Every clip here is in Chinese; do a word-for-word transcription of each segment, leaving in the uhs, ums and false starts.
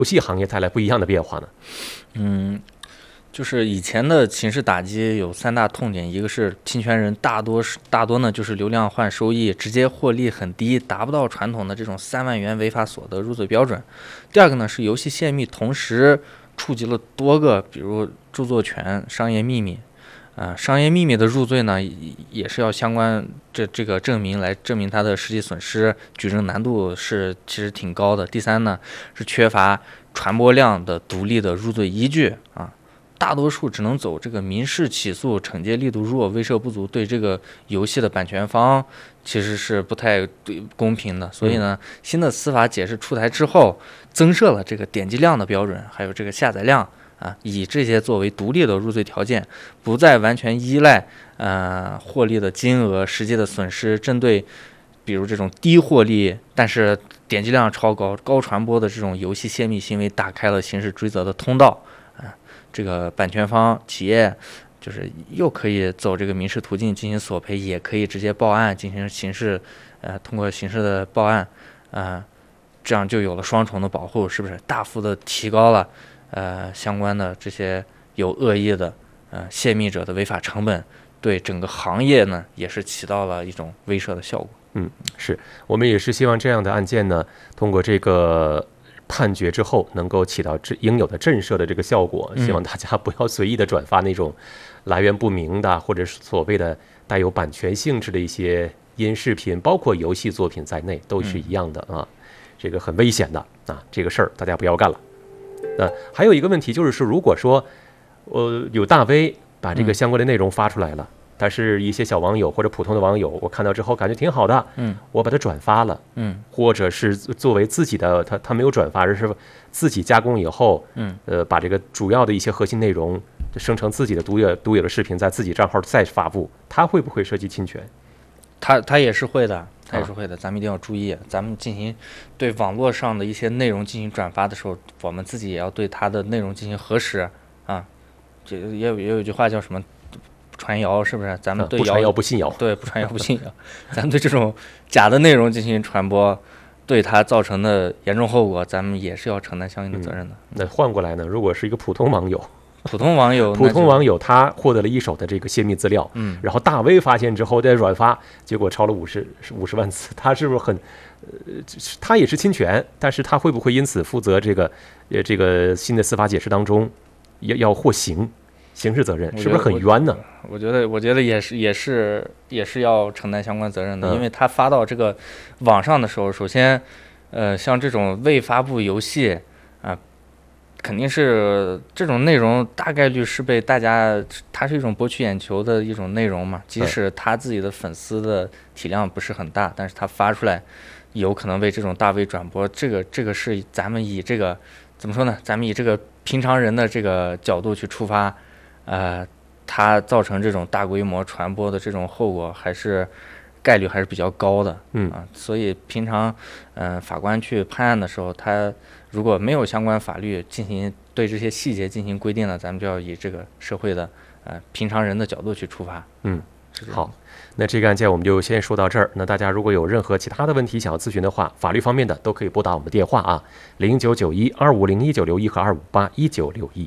游戏行业带来不一样的变化呢？ 嗯，就是以前的刑事打击有三大痛点，一个是侵权人大多是大多呢就是流量换收益，直接获利很低，达不到传统的这种三万元违法所得入罪标准。第二个呢是游戏泄密，同时触及了多个，比如著作权、商业秘密。啊、呃，商业秘密的入罪呢，也是要相关这这个证明来证明它的实际损失，举证难度是其实挺高的。第三呢是缺乏传播量的独立的入罪依据啊，大多数只能走这个民事起诉，惩戒力度弱，威慑不足，对这个游戏的版权方其实是不太公平的。所以呢，新的司法解释出台之后，增设了这个点击量的标准，还有这个下载量。啊，以这些作为独立的入罪条件，不再完全依赖呃获利的金额、实际的损失，针对比如这种低获利但是点击量超高、高传播的这种游戏泄密行为，打开了刑事追责的通道。啊，这个版权方企业就是又可以走这个民事途径进行索赔，也可以直接报案进行刑事，呃，通过刑事的报案，啊、呃，这样就有了双重的保护，是不是大幅的提高了？呃，相关的这些有恶意的呃泄密者的违法成本，对整个行业呢也是起到了一种威慑的效果。 嗯，是我们也是希望这样的案件呢，通过这个判决之后，能够起到应有的震慑的这个效果。希望大家不要随意的转发那种来源不明的，或者是所谓的带有版权性质的一些音视频，包括游戏作品在内，都是一样的啊。这个很危险的啊，这个事儿大家不要干了。呃，还有一个问题就是说，如果说呃有大 V 把这个相关的内容发出来了，嗯、但是一些小网友或者普通的网友，我看到之后感觉挺好的， 嗯， 我把它转发了， 嗯， 或者是作为自己的，他他没有转发，而是自己加工以后， 嗯， 呃，把这个主要的一些核心内容生成自己的独有独有的视频，在自己账号再发布，他会不会涉及侵权？ 他他也是会的，他也是会的，咱们一定要注意。咱们进行对网络上的一些内容进行转发的时候，我们自己也要对它的内容进行核实啊。这也有也有一句话叫什么“不传谣”，是不是？咱们对谣、 啊、不传谣不信谣， 对，不传谣不信谣。咱们对这种假的内容进行传播，对它造成的严重后果，咱们也是要承担相应的责任的。 嗯、那换过来呢？如果是一个普通网友。 普通网友， 普通网友他获得了一手的这个泄密资料， 嗯， 然后大 V 发现之后再转发，结果超了五十五十万次，他是不是很，呃，他也是侵权，但是他会不会因此负责这个，呃，这个新的司法解释当中要要获刑，刑事责任，是不是很冤呢？ 我觉得，我觉得也是，也是，也是要承担相关责任的，嗯、因为他发到这个网上的时候，首先，呃，像这种未发布游戏啊。肯定是这种内容大概率是被大家，它是一种博取眼球的一种内容嘛。即使他自己的粉丝的体量不是很大，但是他发出来，有可能为这种大 V 转播。这个这个是咱们以这个怎么说呢？咱们以这个平常人的这个角度去出发，呃，它造成这种大规模传播的这种后果，还是概率还是比较高的。 嗯啊，所以平常，嗯、呃，法官去判案的时候，他如果没有相关法律进行对这些细节进行规定呢，咱们就要以这个社会的呃平常人的角度去出发。 嗯，好，那这个案件我们就先说到这儿。那大家如果有任何其他的问题想要咨询的话，法律方面的都可以拨打我们的电话啊，零九九一二五零一九六一和二五八一九六一。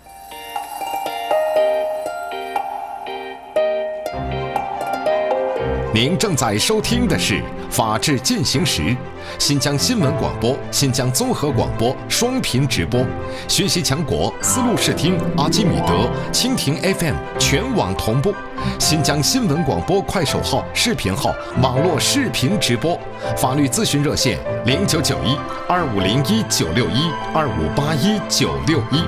您正在收听的是《法治进行时》，新疆新闻广播、新疆综合广播双频直播，学习强国丝路视听、阿基米德、蜻蜓 F M 全网同步，新疆新闻广播快手号、视频号网络视频直播，法律咨询热线零九九一二五零一九六一二五八一九六一。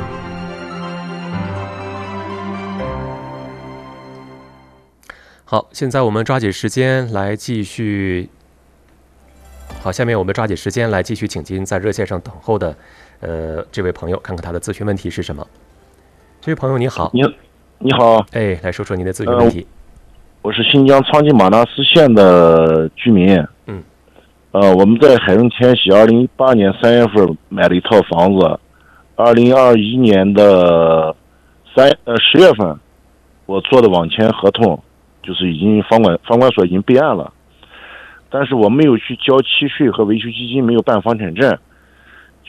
好，现在我们抓紧时间来继续。好，下面我们抓紧时间来继续请进在热线上等候的，呃，这位朋友，看看他的咨询问题是什么。这位朋友你好， 你你好， 哎，来说说您的咨询问题。 呃、我是新疆昌吉玛纳斯县的居民。 嗯。 呃，我们在海润天喜二零一八年三月份买了一套房子，二零二一年的三呃十月份，我做的网签合同。就是已经房管房管所已经备案了，但是我没有去交契税和维修基金，没有办房产证，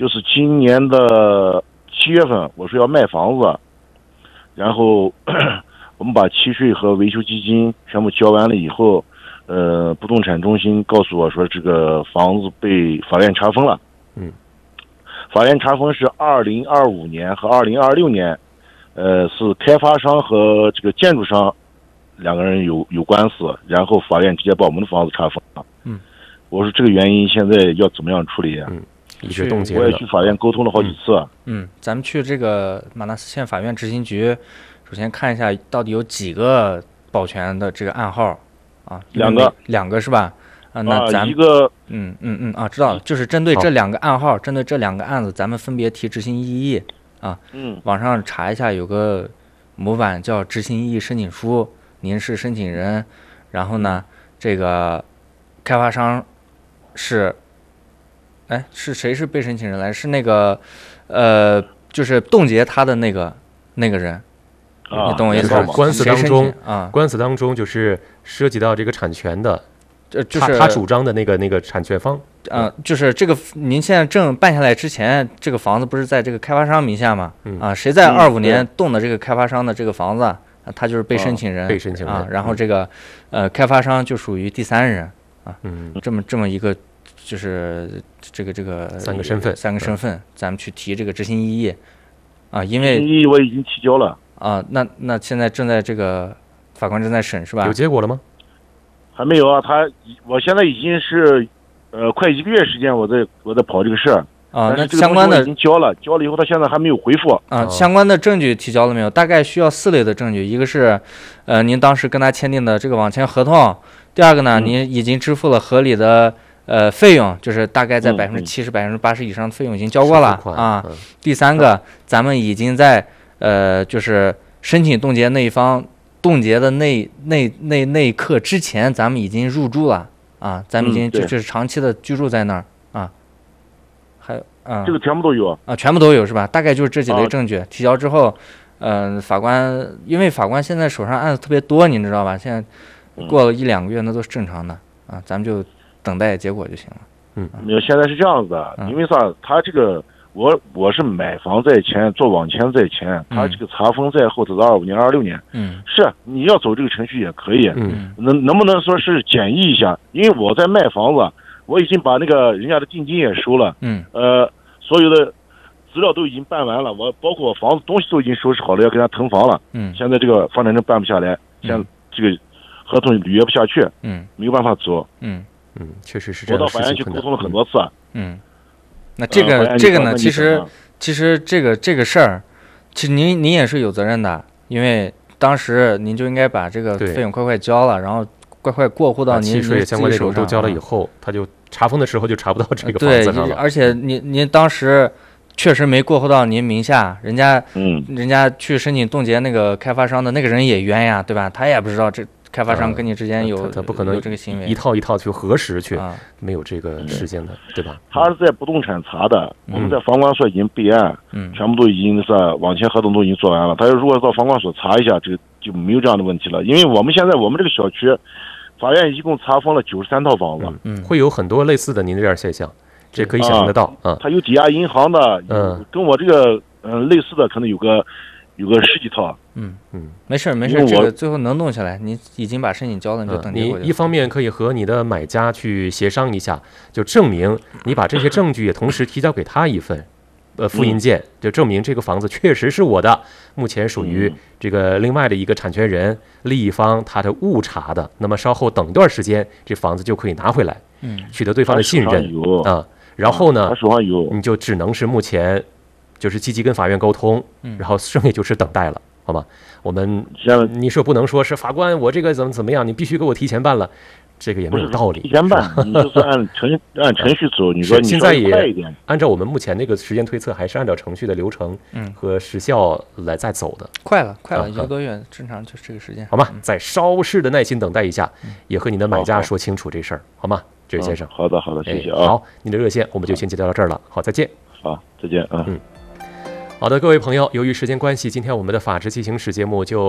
就是今年的七月份，我说要卖房子，然后我们把契税和维修基金全部交完了以后，呃，不动产中心告诉我说这个房子被法院查封了。 嗯， 法院查封是二零二五年和二零二六年，呃，是开发商和这个建筑商两个人有有官司，然后法院直接把我们的房子查封了。 嗯， 我说这个原因现在要怎么样处理啊？ 嗯，一直冻结我也去法院沟通了好几次。 嗯，咱们去这个马纳斯县法院执行局，首先看一下到底有几个保全的这个暗号啊？ 两个， 两个是吧？啊，那咱、 啊、一个， 嗯嗯嗯啊，知道了，就是针对这两个暗号，针对这两个案子，咱们分别提执行异议啊。 嗯， 网上查一下，有个模板叫执行异议申请书，您是申请人，然后呢，这个开发商是，哎，是谁是被申请人来？是那个，呃，就是冻结他的那个那个人。 啊， 你懂我意思吗？ 官司当中啊， 官司当中就是涉及到这个产权的， 呃，就是他他主张的那个那个产权方， 嗯、呃，就是这个您现在正办下来之前，这个房子不是在这个开发商名下吗？ 嗯、 啊，谁在二五年动的这个开发商的这个房子，啊、他就是被申请人， 啊、被申请人啊，然后这个呃开发商就属于第三人啊， 嗯， 这么这么一个就是这个这个三个身份， 三个身份，嗯、咱们去提这个执行异议啊，因为异议我已经提交了。 啊，那那现在正在这个法官正在审是吧？ 有结果了吗？ 还没有啊，他我现在已经是呃快一个月时间，我在我在跑这个事儿啊。那相关的已经交了，交了以后他现在还没有回复啊。相关的证据提交了没有？大概需要四类的证据，一个是呃您当时跟他签订的这个网签合同，第二个呢， 嗯、 您已经支付了合理的呃费用，就是大概在嗯百分之七十、百分之八十以上的费用已经交过了啊。 嗯、 第三个，咱们已经在呃，就是申请冻结那一方冻结的那那那那一刻之前，咱们已经入住了啊，咱们已经就、 嗯、 就是长期的居住在那儿啊，还有啊， 这个全部都有啊，全部都有是吧？大概就是这几类证据、啊、提交之后，嗯、呃，法官因为法官现在手上案子特别多，你知道吧？现在过了一两个月，那都是正常的啊，咱们就等待结果就行了。 嗯， 没有，现在是这样子的， 嗯、 因为啥？他这个。我我是买房在前，做网签在前，他这个查封在后，这是二五年、二六年。 嗯， 是你要走这个程序也可以。 嗯， 能能不能说是简易一下？因为我在卖房子，我已经把那个人家的定金也收了。 嗯， 呃，所有的资料都已经办完了，我包括房子东西都已经收拾好了，要给他腾房了。 嗯， 现在这个房产证办不下来，现在这个合同履约不下去。 嗯， 没有办法走。 嗯嗯，确实是这样。 我到法院去沟通了很多次。 嗯。那这个、呃、这个呢，其实其实这个这个事儿，其实您您也是有责任的，因为当时您就应该把这个费用快快交了，然后快快过户到您契税相关内容都交了以后，他就查封的时候就查不到这个房子上了。 对，而且您您当时确实没过户到您名下，人家嗯， 人家去申请冻结那个开发商的那个人也冤呀，对吧？他也不知道这。开发商跟你之间有、 嗯、他, 他不可能这个行为一套一套去核实去、 啊、 没有这个事件的、嗯、对吧？ 他是在不动产查的、嗯、我们在房管所已经备案、 嗯、 全部都已经是网签合同都已经做完了。他如果到房管所查一下，这个就没有这样的问题了。因为我们现在我们这个小区法院一共查封了九十三套房子、 嗯嗯、会有很多类似的您这样现象，这可以想象得到啊。 他、嗯、有抵押银行的， 嗯， 跟我这个嗯、呃、类似的可能有个有个十几套。 嗯嗯， 没事没事，这个最后能弄下来，你已经把申请交了，你就等结果、 嗯。你一方面可以和你的买家去协商一下，就证明你把这些证据也同时提交给他一份，呃，复印件，就证明这个房子确实是我的，目前属于这个另外的一个产权人，另一方他的误查的。那么稍后等一段时间，这房子就可以拿回来， 嗯， 取得对方的信任啊。然后呢， 他手上有， 你就只能是目前就是积极跟法院沟通，然后剩下就是等待了。好吧，我们你说不能说是法官，我这个怎么怎么样，你必须给我提前办了，这个也没有道理。 提前办，你就是按程按程序走。你说你现在也快一点， 按照我们目前那个时间推测，还是按照程序的流程和时效来再走的。 快了，快了，一个多月，正常就是这个时间。 好吗？再稍事的耐心等待一下，也和你的买家说清楚这事儿，好吗？这位先生。 好的，好的，谢谢啊。 好，你的热线我们就先接到这儿了。好，再见。 好，再见啊。 嗯。好的，各位朋友，由于时间关系，今天我们的法治进行时节目就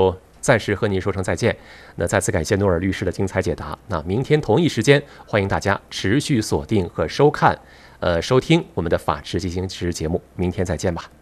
暂时和您说声再见。那再次感谢诺尔律师的精彩解答。那明天同一时间，欢迎大家持续锁定和收看，呃，收听我们的法治进行时节目。明天再见吧。